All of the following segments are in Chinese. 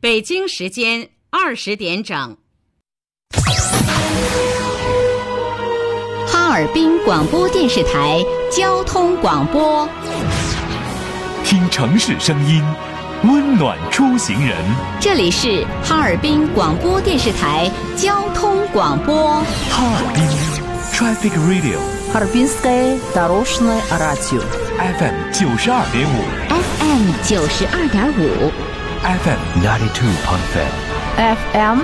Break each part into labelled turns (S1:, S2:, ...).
S1: 北京时间20点整。
S2: 哈尔滨广播电视台交通广播，
S3: 听城市声音，温暖出行人。
S2: 这里是哈尔滨广播电视台交通广播。
S3: 哈尔滨 Traffic Radio，
S4: Харбинское дорожное радио
S3: FM 92.5，
S2: FM 92.5，
S3: FM 92.5，
S4: FM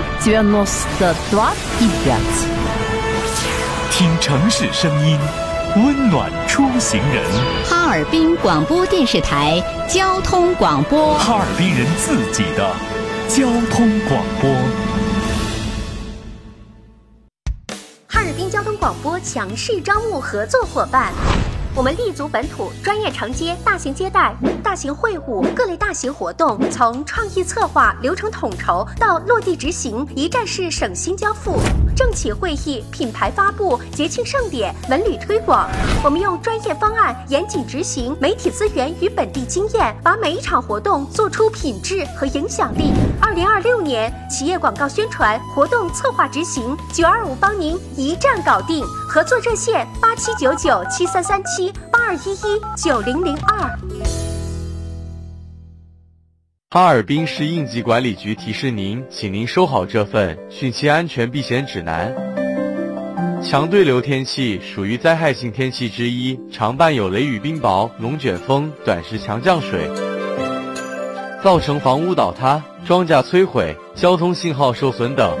S4: 92.5。
S3: 听城市声音，温暖出行人。
S2: 哈尔滨广播电视台交通广播，
S3: 哈尔滨人自己的交通广播。
S5: 哈尔滨交通广播强势招募合作伙伴。我们立足本土，专业承接大型接待、大型会晤、各类大型活动，从创意策划、流程统筹到落地执行，一站式省心交付。政企会议、品牌发布、节庆盛典、文旅推广，我们用专业方案严谨执行，媒体资源与本地经验，把每一场活动做出品质和影响力。2026年企业广告宣传活动策划执行，925帮您一站搞定。合作热线8799733782119002。
S6: 哈尔滨市应急管理局提示您，请您收好这份汛期安全避险指南。强对流天气属于灾害性天气之一，常伴有雷雨冰雹、龙卷风、短时强降水，造成房屋倒塌、庄稼摧毁、交通信号受损等。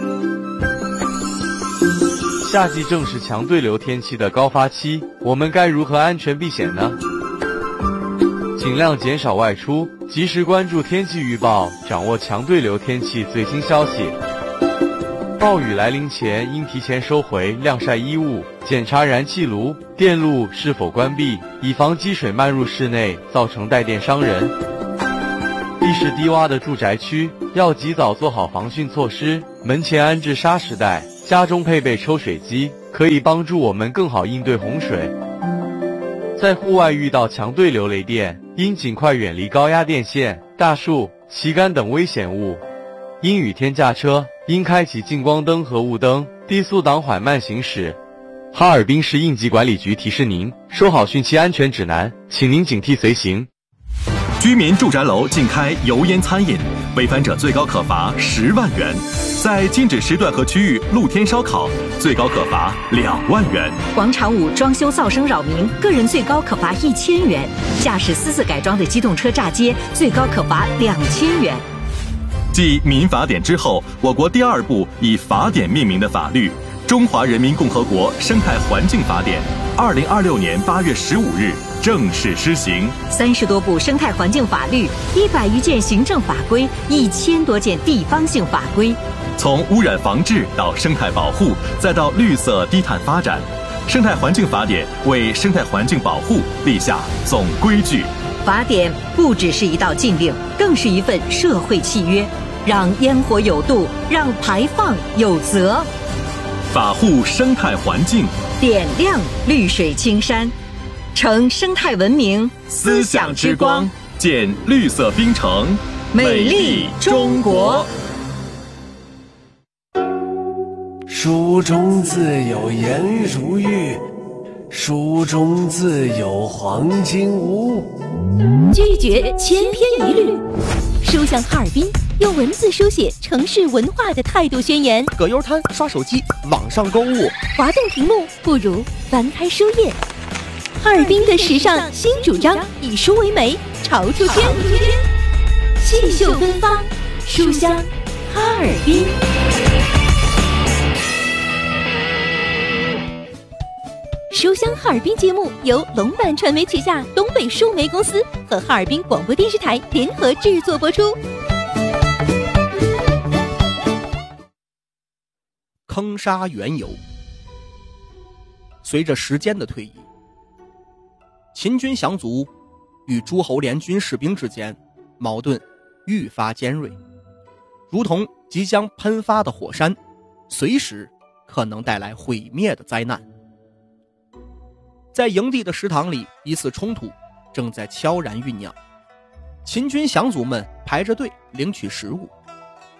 S6: 夏季正是强对流天气的高发期，我们该如何安全避险呢？尽量减少外出，及时关注天气预报，掌握强对流天气最新消息。暴雨来临前，应提前收回晾晒衣物，检查燃气炉、电路是否关闭，以防积水漫入室内，造成带电伤人。地势低洼的住宅区要及早做好防汛措施，门前安置沙石带，家中配备抽水机，可以帮助我们更好应对洪水。在户外遇到强对流雷电，应尽快远离高压电线、大树、旗杆等危险物。阴雨天驾车，应开启近光灯和雾灯，低速档缓慢行驶。哈尔滨市应急管理局提示您，收好汛期安全指南，请您警惕随行。
S7: 居民住宅楼禁开油烟餐饮，违反者最高可罚10万元；在禁止时段和区域露天烧烤，最高可罚2万元。
S8: 广场舞装修噪声扰民，个人最高可罚1000元；驾驶私自改装的机动车炸街，最高可罚2000元。
S7: 继民法典之后，我国第2部以法典命名的法律《中华人民共和国生态环境法典》，2026年8月15日正式施行。
S8: 30多部生态环境法律，100余件行政法规，1000多件地方性法规。
S7: 从污染防治到生态保护，再到绿色低碳发展，生态环境法典为生态环境保护立下总规矩。
S8: 法典不只是一道禁令，更是一份社会契约，让烟火有度，让排放有责。
S7: 法护生态环境，
S8: 点亮绿水青山，乘生态文明
S7: 思想之光，建绿色冰城，
S8: 美丽中国。
S9: 书中自有颜如玉，书中自有黄金屋。
S10: 拒绝千篇一律，书香哈尔滨用文字书写城市文化的态度宣言。
S11: 葛优瘫、刷手机、网上购物，
S10: 滑动屏幕不如翻开书页。哈尔滨的时尚新主张，以书为媒，潮出天。细绣芬芳，书香哈尔滨。书香哈尔滨节目由龙版传媒旗下东北书媒公司和哈尔滨广播电视台联合制作播出。
S11: 坑杀缘由。随着时间的推移，秦军降卒与诸侯联军士兵之间矛盾愈发尖锐，如同即将喷发的火山，随时可能带来毁灭的灾难。在营地的食堂里，彼此冲突正在悄然酝酿。秦军降卒们排着队领取食物，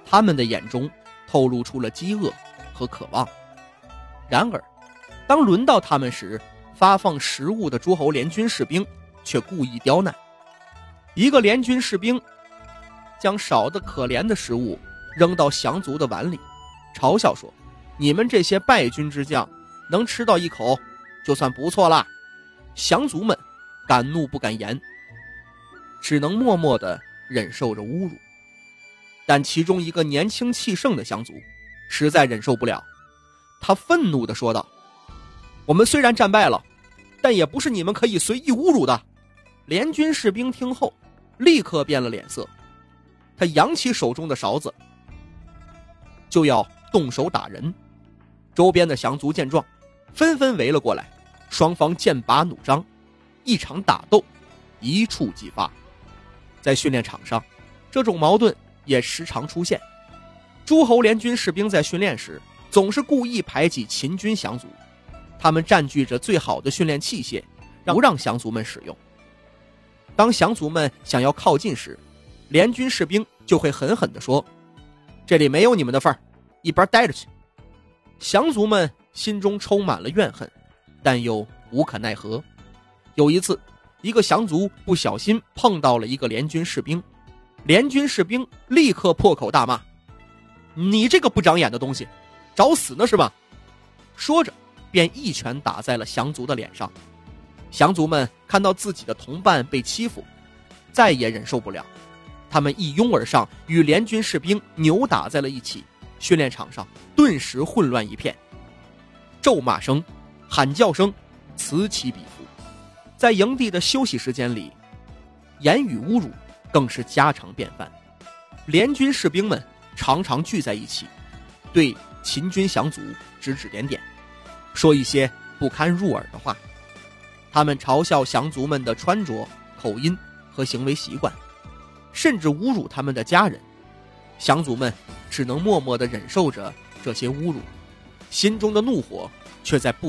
S11: 他们的眼中透露出了饥饿和渴望。然而当轮到他们时，发放食物的诸侯联军士兵却故意刁难。一个联军士兵将少得可怜的食物扔到降卒的碗里，嘲笑说：你们这些败军之将能吃到一口就算不错了。降卒们敢怒不敢言，只能默默地忍受着侮辱。但其中一个年轻气盛的降卒实在忍受不了，他愤怒地说道：我们虽然战败了，但也不是你们可以随意侮辱的。联军士兵听后立刻变了脸色，他扬起手中的勺子就要动手打人。周边的降卒见状纷纷围了过来，双方剑拔弩张，一场打斗一触即发。在训练场上，这种矛盾也时常出现。诸侯联军士兵在训练时总是故意排挤秦军降卒，他们占据着最好的训练器械，不让降卒们使用。当降卒们想要靠近时，联军士兵就会狠狠地说：这里没有你们的份儿，一边待着去。降卒们心中充满了怨恨，但又无可奈何。有一次，一个降卒不小心碰到了一个联军士兵，联军士兵立刻破口大骂：你这个不长眼的东西，找死呢是吧？说着便一拳打在了降卒的脸上。降卒们看到自己的同伴被欺负，再也忍受不了，他们一拥而上，与联军士兵扭打在了一起。训练场上顿时混乱一片，咒骂声、喊叫声此起彼伏。在营地的休息时间里，言语侮辱更是家常便饭。联军士兵们常常聚在一起，对秦军降卒指指点点，说一些不堪入耳的话。他们嘲笑降卒们的穿着、口音和行为习惯，甚至侮辱他们的家人。降卒们只能默默地忍受着这些侮辱，心中的怒火却在不